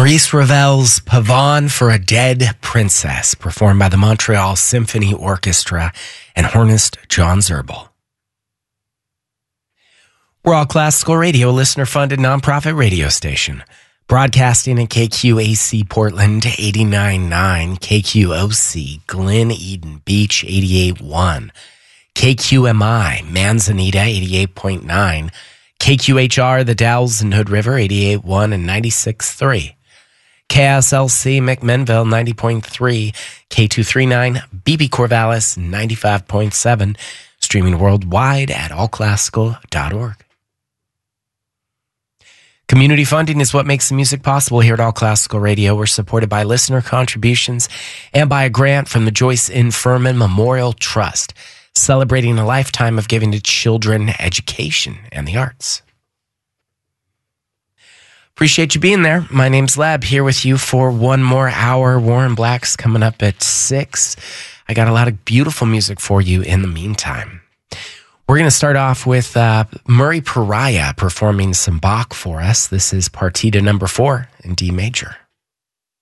Maurice Ravel's Pavane for a Dead Princess, performed by the Montreal Symphony Orchestra and hornist John Zerbel. We're All Classical Radio, a listener-funded nonprofit radio station, broadcasting at KQAC Portland 89.9, KQOC Glen Eden Beach 88.1, KQMI Manzanita 88.9, KQHR The Dalles and Hood River 88.1 and 96.3, KSLC McMinnville 90.3, K239 BB Corvallis 95.7, streaming worldwide at allclassical.org. Community funding is what makes the music possible here at All Classical Radio. We're supported by listener contributions and by a grant from the Joyce N. Furman Memorial Trust, celebrating a lifetime of giving to children education and the arts. Appreciate you being there. My name's Lab, here with you for one more hour. Warren Black's coming up at 6. I got a lot of beautiful music for you in the meantime. We're going to start off with Murray Pariah performing some Bach for us. This is Partita number 4 in D major.